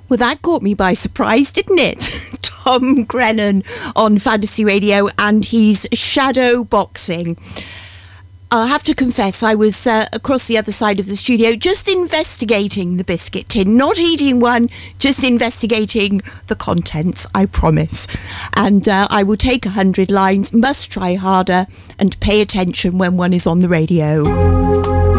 Well, that caught me by surprise, didn't it? Tom Grennan on Fantasy Radio, and he's shadow boxing. I'll have to confess, I was across the other side of the studio just investigating the biscuit tin, not eating one, just investigating the contents, I promise. And I will take 100 lines, must try harder, and pay attention when one is on the radio.